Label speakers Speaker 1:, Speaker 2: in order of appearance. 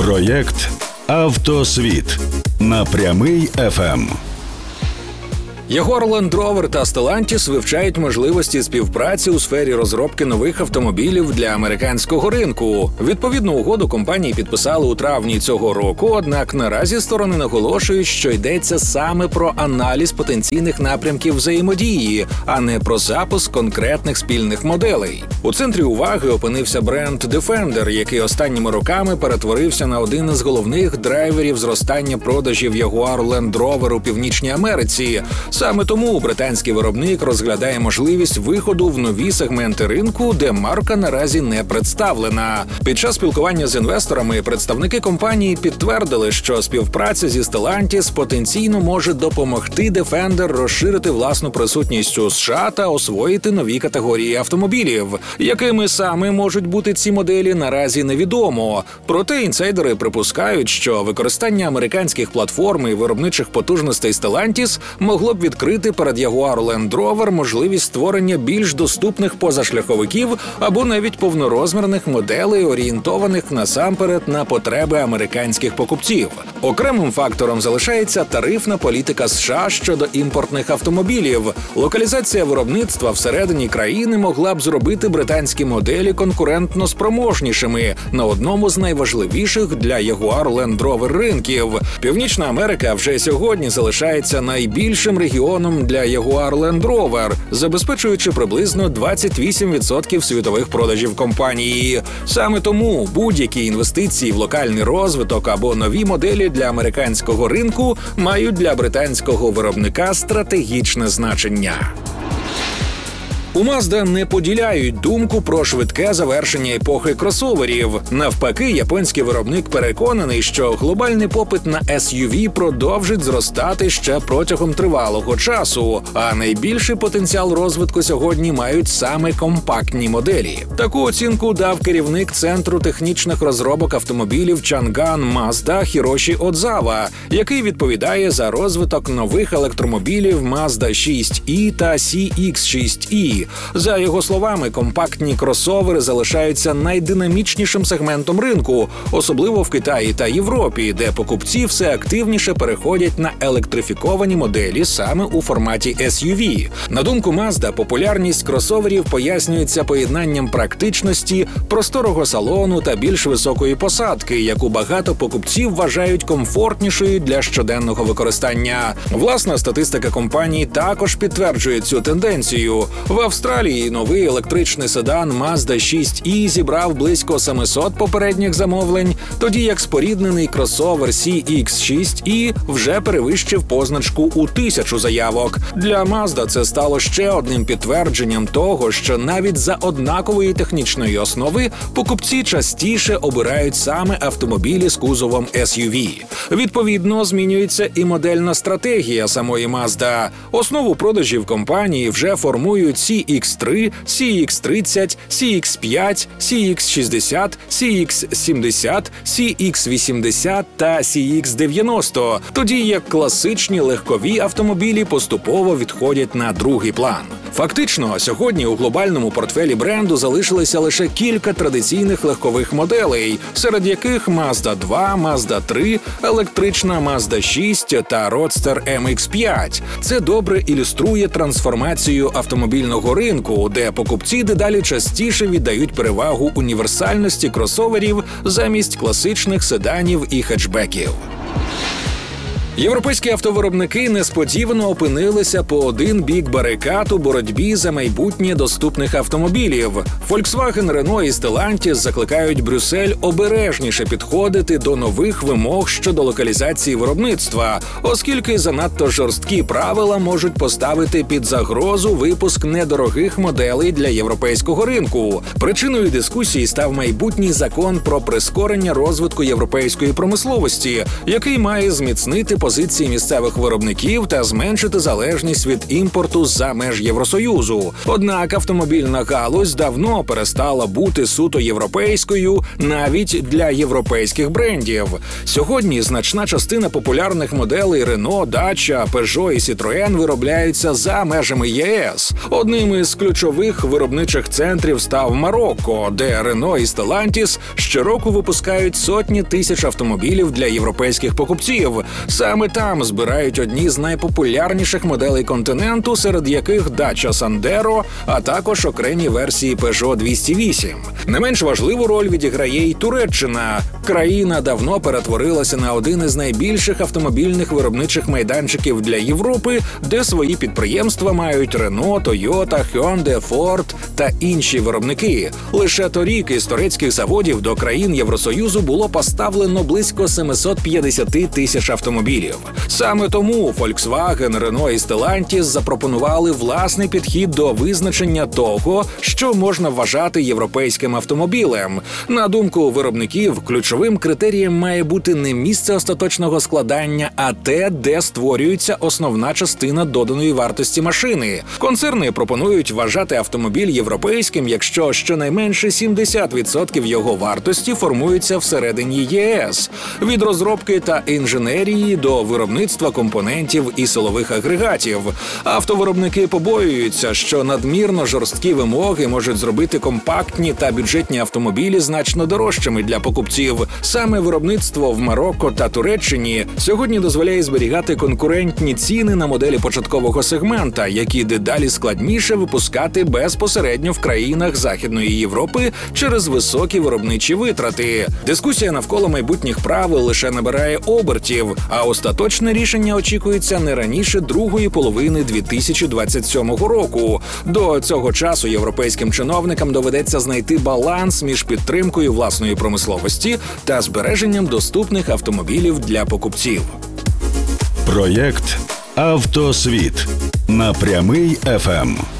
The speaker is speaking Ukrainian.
Speaker 1: Проєкт «Автосвіт» на Прямий ФМ.
Speaker 2: Jaguar Land Rover та Stellantis вивчають можливості співпраці у сфері розробки нових автомобілів для американського ринку. Відповідну угоду компанії підписали у травні цього року, однак наразі сторони наголошують, що йдеться саме про аналіз потенційних напрямків взаємодії, а не про запуск конкретних спільних моделей. У центрі уваги опинився бренд Defender, який останніми роками перетворився на один із головних драйверів зростання продажів Jaguar Land Rover у Північній Америці. Саме тому британський виробник розглядає можливість виходу в нові сегменти ринку, де марка наразі не представлена. Під час спілкування з інвесторами представники компанії підтвердили, що співпраця зі Stellantis потенційно може допомогти Defender розширити власну присутність у США та освоїти нові категорії автомобілів. Якими саме можуть бути ці моделі, наразі невідомо. Проте інсайдери припускають, що використання американських платформ і виробничих потужностей Stellantis могло б відкрити перед Jaguar Land Rover можливість створення більш доступних позашляховиків або навіть повнорозмірних моделей, орієнтованих насамперед на потреби американських покупців. Окремим фактором залишається тарифна політика США щодо імпортних автомобілів. Локалізація виробництва всередині країни могла б зробити британські моделі конкурентно спроможнішими на одному з найважливіших для Jaguar Land Rover ринків. Північна Америка вже сьогодні залишається найбільшим регіоном для Jaguar Land Rover, забезпечуючи приблизно 28% світових продажів компанії. Саме тому будь-які інвестиції в локальний розвиток або нові моделі для американського ринку мають для британського виробника стратегічне значення. У Mazda не поділяють думку про швидке завершення епохи кросоверів. Навпаки, японський виробник переконаний, що глобальний попит на SUV продовжить зростати ще протягом тривалого часу, а найбільший потенціал розвитку сьогодні мають саме компактні моделі. Таку оцінку дав керівник Центру технічних розробок автомобілів Changan Mazda Хіроші Одзава, який відповідає за розвиток нових електромобілів Mazda 6e та CX-6e. За його словами, компактні кросовери залишаються найдинамічнішим сегментом ринку, особливо в Китаї та Європі, де покупці все активніше переходять на електрифіковані моделі саме у форматі SUV. На думку Mazda, популярність кросоверів пояснюється поєднанням практичності, просторого салону та більш високої посадки, яку багато покупців вважають комфортнішою для щоденного використання. Власна статистика компанії також підтверджує цю тенденцію. В Австралії новий електричний седан Mazda 6e зібрав близько 700 попередніх замовлень, тоді як споріднений кросовер CX-6e вже перевищив позначку у 1000 заявок. Для Mazda це стало ще одним підтвердженням того, що навіть за однакової технічної основи покупці частіше обирають саме автомобілі з кузовом SUV. Відповідно, змінюється і модельна стратегія самої Mazda. Основу продажів компанії вже формують CX-3, CX-30, CX-5, CX-60, CX-70, CX-80 та CX-90, тоді як класичні легкові автомобілі поступово відходять на другий план. Фактично, сьогодні у глобальному портфелі бренду залишилося лише кілька традиційних легкових моделей, серед яких Mazda 2, Mazda 3, електрична Mazda 6 та Roadster MX-5. Це добре ілюструє трансформацію автомобільного ринку, де покупці дедалі частіше віддають перевагу універсальності кросоверів замість класичних седанів і хетчбеків. Європейські автовиробники несподівано опинилися по один бік барикад у боротьбі за майбутнє доступних автомобілів. Volkswagen, Renault і Stellantis закликають Брюссель обережніше підходити до нових вимог щодо локалізації виробництва, оскільки занадто жорсткі правила можуть поставити під загрозу випуск недорогих моделей для європейського ринку. Причиною дискусії став майбутній закон про прискорення розвитку європейської промисловості, який має зміцнити позиції місцевих виробників та зменшити залежність від імпорту за меж Євросоюзу. Однак автомобільна галузь давно перестала бути суто європейською навіть для європейських брендів. Сьогодні значна частина популярних моделей Renault, Dacia, Peugeot і Citroën виробляються за межами ЄС. Одним із ключових виробничих центрів став Марокко, де Renault і Stellantis щороку випускають сотні тисяч автомобілів для європейських покупців. Саме там збирають одні з найпопулярніших моделей континенту, серед яких Dacia Sandero, а також окремі версії Peugeot 208. Не менш важливу роль відіграє й Туреччина. Країна давно перетворилася на один із найбільших автомобільних виробничих майданчиків для Європи, де свої підприємства мають Renault, Toyota, Hyundai, Ford та інші виробники. Лише торік із турецьких заводів до країн Євросоюзу було поставлено близько 750 тисяч автомобілів. Саме тому Volkswagen, Renault і Stellantis запропонували власний підхід до визначення того, що можна вважати європейським автомобілем. На думку виробників, ключовим критерієм має бути не місце остаточного складання, а те, де створюється основна частина доданої вартості машини. Концерни пропонують вважати автомобіль європейським, якщо щонайменше 70% його вартості формується всередині ЄС. Від розробки та інженерії до виробництва компонентів і силових агрегатів. Автовиробники побоюються, що надмірно жорсткі вимоги можуть зробити компактні та бюджетні автомобілі значно дорожчими для покупців. Саме виробництво в Марокко та Туреччині сьогодні дозволяє зберігати конкурентні ціни на моделі початкового сегмента, які дедалі складніше випускати безпосередньо в країнах Західної Європи через високі виробничі витрати. Дискусія навколо майбутніх правил лише набирає обертів, а остаточне рішення очікується не раніше другої половини 2027 року. До цього часу європейським чиновникам доведеться знайти баланс між підтримкою власної промисловості та збереженням доступних автомобілів для покупців.
Speaker 1: Проєкт «Автосвіт» на Прямий ФМ.